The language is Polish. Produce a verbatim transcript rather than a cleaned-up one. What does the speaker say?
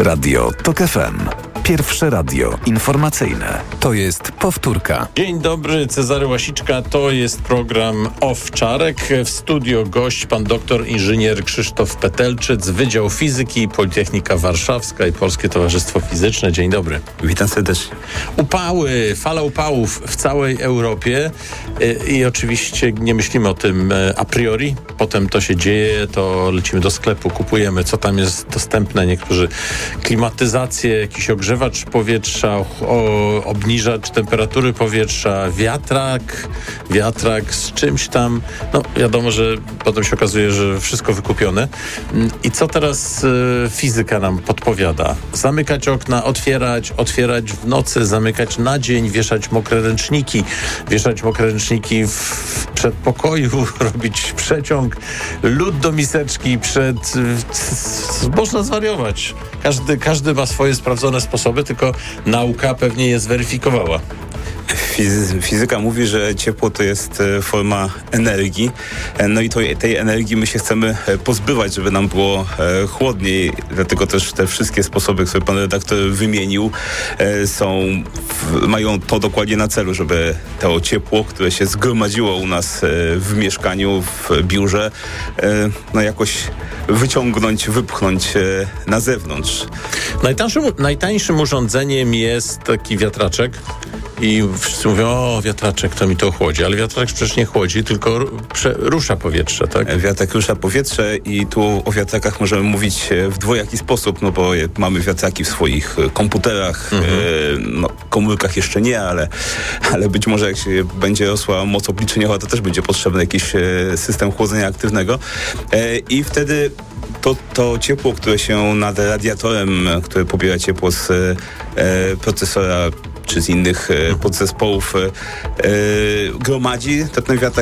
Radio TOK F M. Pierwsze radio informacyjne. To jest powtórka. Dzień dobry, Cezary Łasiczka. To jest program Owczarek. W studio gość pan doktor inżynier Krzysztof Petelczyc, Wydział Fizyki, Politechnika Warszawska i Polskie Towarzystwo Fizyczne. Dzień dobry. Witam serdecznie. Upały, fala upałów w całej Europie i, i oczywiście nie myślimy o tym a priori. Potem to się dzieje, to lecimy do sklepu, kupujemy, co tam jest dostępne. Niektórzy klimatyzację, jakiś ogrzewacz powietrza, o, obniżacz temperatury powietrza, wiatrak, wiatrak z czymś tam. No wiadomo, że potem się okazuje, że wszystko wykupione. I co teraz y, fizyka nam podpowiada? Zamykać okna, otwierać, otwierać w nocy, zamykać na dzień, wieszać mokre ręczniki, wieszać mokre ręczniki w, w przedpokoju, robić przeciąg, lód do miseczki przed... Y, można zwariować. Każdy, każdy ma swoje sprawdzone sposoby, tylko nauka pewnie je zweryfikowała. Fizy- fizyka mówi, że ciepło to jest forma energii, no i to, tej energii my się chcemy pozbywać, żeby nam było chłodniej, dlatego też te wszystkie sposoby, które pan redaktor wymienił, są, mają to dokładnie na celu, żeby to ciepło, które się zgromadziło u nas w mieszkaniu, w biurze, no jakoś wyciągnąć, wypchnąć na zewnątrz. Najtańszym, najtańszym urządzeniem jest taki wiatraczek. I wszyscy mówią, o wiatraczek, to mi to chłodzi. Ale wiatraczek przecież nie chłodzi, tylko prze, rusza powietrze, tak? Wiatrak rusza powietrze i tu o wiatrakach możemy mówić w dwojaki sposób, no bo mamy wiatraki w swoich komputerach, mhm. e, no, komórkach jeszcze nie, ale, ale być może jak się będzie rosła moc obliczeniowa, to też będzie potrzebny jakiś system chłodzenia aktywnego. E, I wtedy to, to ciepło, które się nad radiatorem, które pobiera ciepło z e, procesora czy z innych e, podzespołów e, gromadzi, to ten wiatrak